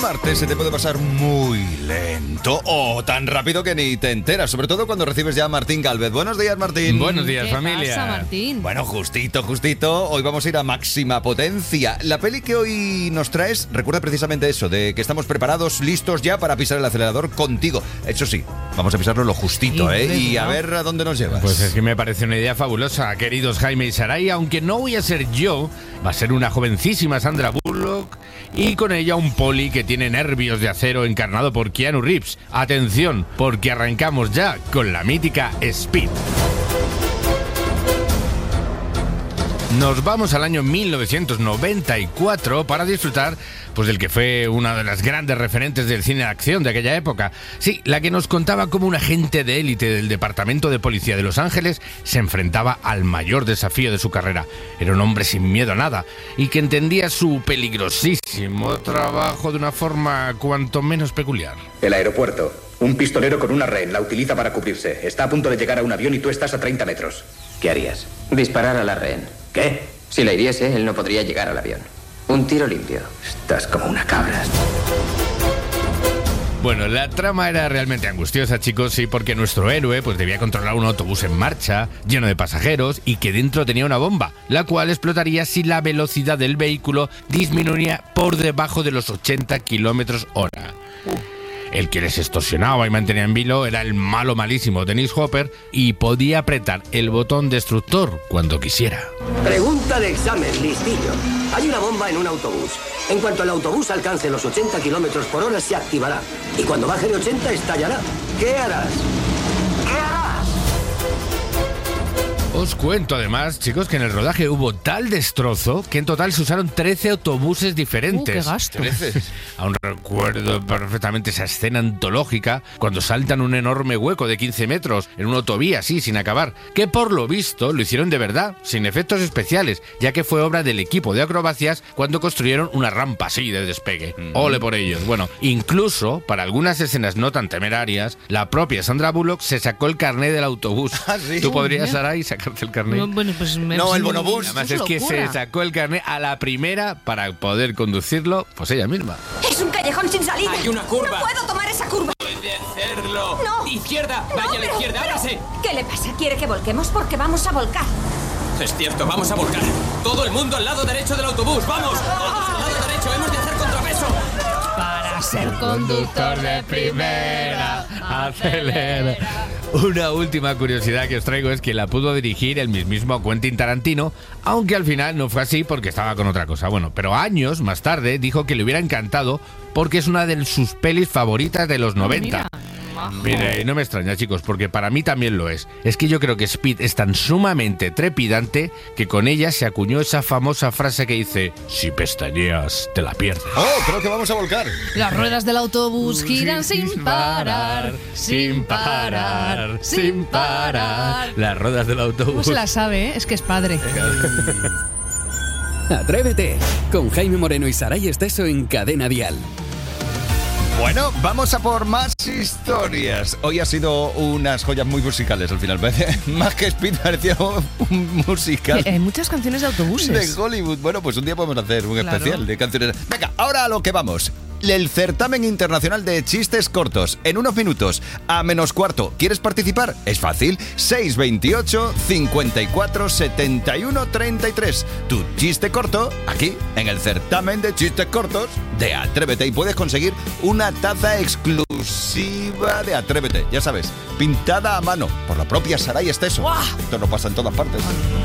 martes se te puede pasar muy lento o tan rápido que ni te enteras, sobre todo cuando recibes ya a Martín Gálvez. Buenos días, Martín. Buenos días, ¿Qué familia. pasa, Martín? Bueno, justito, hoy vamos a ir a máxima potencia. La peli que hoy nos traes recuerda precisamente eso, de que estamos preparados, listos ya para pisar el acelerador contigo. Eso sí, vamos a pisarlo lo justito, y a ver a dónde nos llevas. Pues es que me parece una idea fabulosa, queridos Jaime y Saray, aunque no voy a ser yo, va a ser una jovencísima Sandra Bullock y con ella un poli que tiene nervios de acero encarnado por Keanu Reeves. Atención, porque arrancamos ya con la mítica Speed. Nos vamos al año 1994 para disfrutar pues del que fue una de las grandes referentes del cine de acción de aquella época. Sí, la que nos contaba cómo un agente de élite del Departamento de Policía de Los Ángeles se enfrentaba al mayor desafío de su carrera. Era un hombre sin miedo a nada y que entendía su peligrosísimo trabajo de una forma cuanto menos peculiar. El aeropuerto. Un pistolero con una rehén la utiliza para cubrirse. Está a punto de llegar a un avión y tú estás a 30 metros. ¿Qué harías? Disparar a la rehén. ¿Qué? Si la hiriese, él no podría llegar al avión. Un tiro limpio. Estás como una cabra. Bueno, la trama era realmente angustiosa, chicos, sí, porque nuestro héroe pues debía controlar un autobús en marcha, lleno de pasajeros, y que dentro tenía una bomba, la cual explotaría si la velocidad del vehículo disminuía por debajo de los 80 kilómetros hora. El que les extorsionaba y mantenía en vilo era el malo malísimo Dennis Hopper y podía apretar el botón destructor cuando quisiera. Pregunta de examen, listillo. Hay una bomba en un autobús. En cuanto el autobús alcance los 80 kilómetros por hora, se activará. Y cuando baje de 80, estallará. ¿Qué harás? ¿Qué harás? Os cuento además, chicos, que en el rodaje hubo tal destrozo que en total se usaron 13 autobuses diferentes. ¡Qué gasto! 13. Aún recuerdo perfectamente esa escena antológica cuando saltan un enorme hueco de 15 metros en una autovía así, sin acabar, que por lo visto lo hicieron de verdad, sin efectos especiales, ya que fue obra del equipo de acrobacias cuando construyeron una rampa así de despegue. ¡Ole por ellos! Bueno, incluso para algunas escenas no tan temerarias, la propia Sandra Bullock se sacó el carné del autobús. ¿Ah, sí? ¿Tú podrías, Saray, sacarte el carné? No, bueno, pues No, el bonobús. Además es que se sacó el carné a la primera para poder conducirlo, pues ella misma. Es un callejón sin salida. Hay una curva. No puedo tomar esa curva. Puede hacerlo. No. Izquierda, vaya a la izquierda, ábrase. ¿Qué le pasa? ¿Quiere que volquemos? Porque vamos a volcar. Es cierto, vamos a volcar. Todo el mundo al lado derecho del autobús, vamos. Todos al lado derecho, hemos de hacer contrapeso. Para ser conductor de primera, acelera. Una última curiosidad que os traigo es que la pudo dirigir el mismísimo Quentin Tarantino, aunque al final no fue así porque estaba con otra cosa. Bueno, pero años más tarde dijo que le hubiera encantado porque es una de sus pelis favoritas de los 90. Mire, no me extraña, chicos, porque para mí también lo es. Es que yo creo que Speed es tan sumamente trepidante que con ella se acuñó esa famosa frase que dice: si pestañeas, te la pierdes. Oh, creo que vamos a volcar. Las ruedas del autobús giran sin parar, sin parar, sin parar. Las ruedas del ¿Cómo autobús. se la sabe, Es que es padre. Atrévete, con Jaime Moreno y Saray Esteso en Cadena Dial. Bueno, vamos a por más historias. Hoy ha sido unas joyas muy musicales al final. Más que Speed parecía un musical Hay muchas canciones de autobuses. de Hollywood. Bueno, pues un día podemos hacer un Claro. especial de canciones. Venga, ahora a lo que vamos. El certamen internacional de chistes cortos. En unos minutos, a -4. ¿Quieres participar? Es fácil. 628 54 71 33. Tu chiste corto, aquí, en el certamen de chistes cortos de Atrévete. Y puedes conseguir una taza exclusiva de Atrévete. Ya sabes, pintada a mano por la propia Saray Esteso. ¡Guau! Esto no pasa en todas partes.